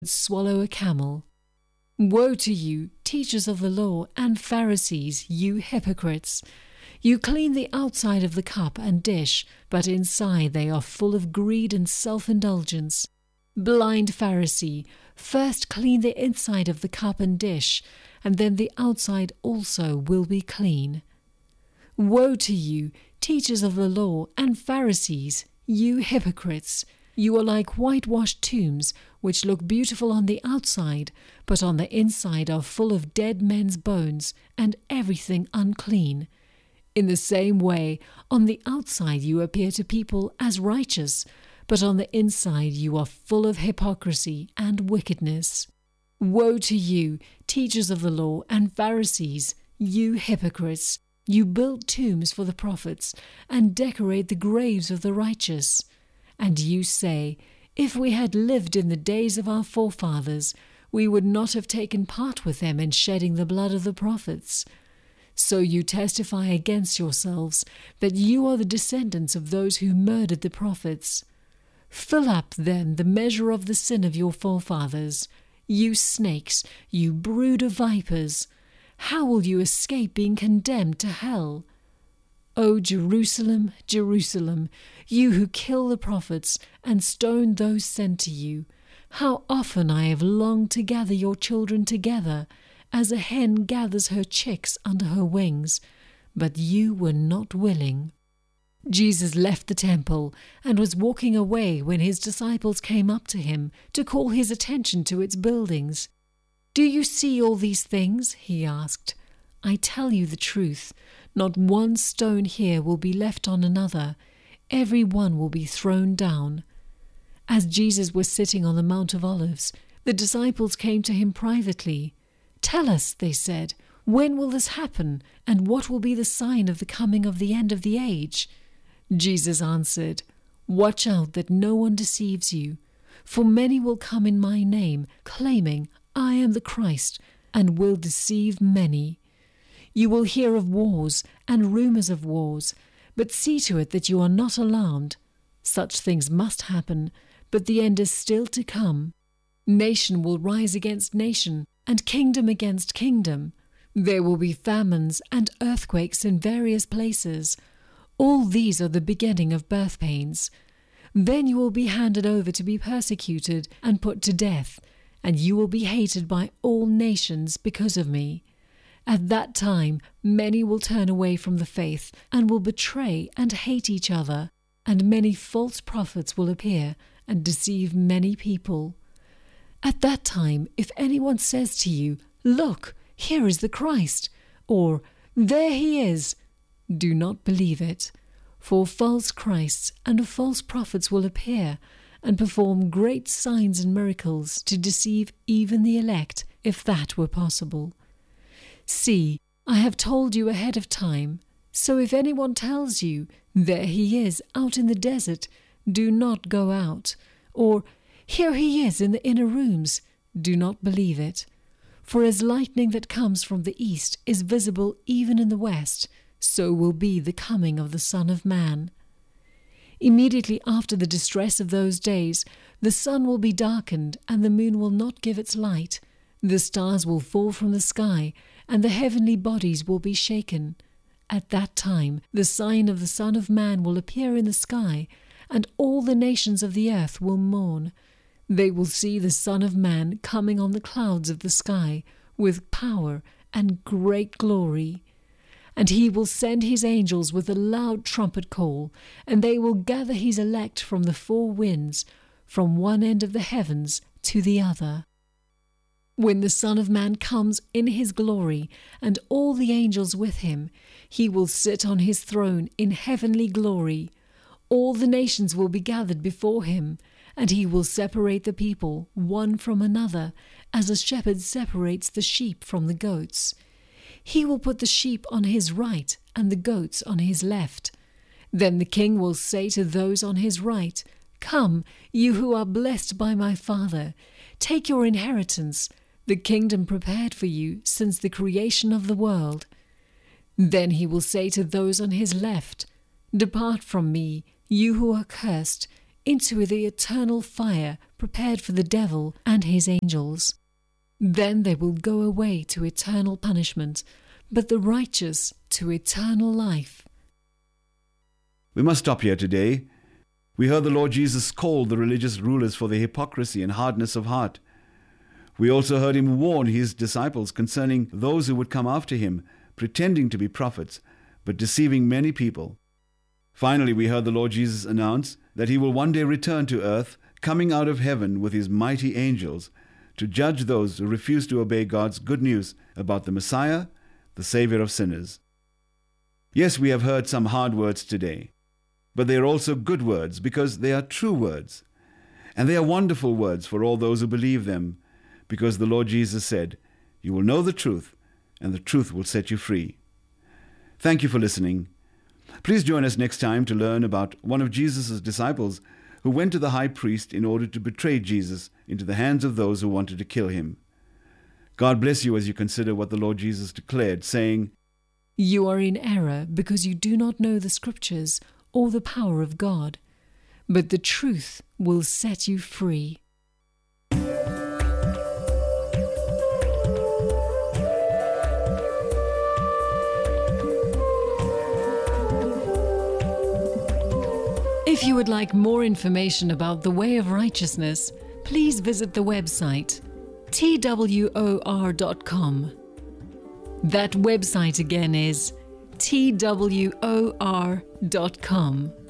swallow a camel. Woe to you, teachers of the law and Pharisees, you hypocrites! You clean the outside of the cup and dish, but inside they are full of greed and self-indulgence. Blind Pharisee, first clean the inside of the cup and dish, and then the outside also will be clean. Woe to you, teachers of the law and Pharisees, you hypocrites! You are like whitewashed tombs, which look beautiful on the outside, but on the inside are full of dead men's bones and everything unclean. In the same way, on the outside you appear to people as righteous, but on the inside you are full of hypocrisy and wickedness. Woe to you, teachers of the law and Pharisees, you hypocrites! You build tombs for the prophets and decorate the graves of the righteous. And you say, if we had lived in the days of our forefathers, we would not have taken part with them in shedding the blood of the prophets. So you testify against yourselves that you are the descendants of those who murdered the prophets. Fill up, then, the measure of the sin of your forefathers. You snakes, you brood of vipers! How will you escape being condemned to hell? O Jerusalem, Jerusalem, you who kill the prophets and stone those sent to you, how often I have longed to gather your children together, as a hen gathers her chicks under her wings, but you were not willing. Jesus left the temple and was walking away when his disciples came up to him to call his attention to its buildings. Do you see all these things? He asked. I tell you the truth. Not one stone here will be left on another. Every one will be thrown down. As Jesus was sitting on the Mount of Olives, the disciples came to him privately. Tell us, they said, when will this happen, and what will be the sign of the coming of the end of the age? Jesus answered, Watch out that no one deceives you, for many will come in my name, claiming, I am the Christ, and will deceive many. You will hear of wars and rumors of wars, but see to it that you are not alarmed. Such things must happen, but the end is still to come. Nation will rise against nation, and kingdom against kingdom. There will be famines and earthquakes in various places. All these are the beginning of birth pains. Then you will be handed over to be persecuted and put to death, and you will be hated by all nations because of me. At that time, many will turn away from the faith and will betray and hate each other, and many false prophets will appear and deceive many people. At that time, if anyone says to you, Look, here is the Christ, or There he is, do not believe it, for false Christs and false prophets will appear and perform great signs and miracles to deceive even the elect, if that were possible. See, I have told you ahead of time, so if anyone tells you, There he is, out in the desert, do not go out, or Here he is in the inner rooms, do not believe it. For as lightning that comes from the east is visible even in the west, so will be the coming of the Son of Man. Immediately after the distress of those days, the sun will be darkened, and the moon will not give its light. The stars will fall from the sky, and the heavenly bodies will be shaken. At that time, the sign of the Son of Man will appear in the sky, and all the nations of the earth will mourn. They will see the Son of Man coming on the clouds of the sky, with power and great glory. And he will send his angels with a loud trumpet call, and they will gather his elect from the four winds, from one end of the heavens to the other. When the Son of Man comes in his glory, and all the angels with him, he will sit on his throne in heavenly glory. All the nations will be gathered before him, and he will separate the people one from another, as a shepherd separates the sheep from the goats. He will put the sheep on his right and the goats on his left. Then the king will say to those on his right, Come, you who are blessed by my Father, take your inheritance, the kingdom prepared for you since the creation of the world. Then he will say to those on his left, Depart from me, you who are cursed, into the eternal fire prepared for the devil and his angels. Then they will go away to eternal punishment, but the righteous to eternal life. We must stop here today. We heard the Lord Jesus scold the religious rulers for their hypocrisy and hardness of heart. We also heard him warn his disciples concerning those who would come after him, pretending to be prophets, but deceiving many people. Finally, we heard the Lord Jesus announce that he will one day return to earth, coming out of heaven with his mighty angels, to judge those who refuse to obey God's good news about the Messiah, the Savior of sinners. Yes, we have heard some hard words today, but they are also good words because they are true words. And they are wonderful words for all those who believe them, because the Lord Jesus said, "You will know the truth, and the truth will set you free." Thank you for listening. Please join us next time to learn about one of Jesus' disciples who went to the high priest in order to betray Jesus into the hands of those who wanted to kill him. God bless you as you consider what the Lord Jesus declared, saying, "You are in error because you do not know the Scriptures or the power of God, but the truth will set you free." If you would like more information about the way of righteousness, please visit the website twor.com. That website again is twor.com.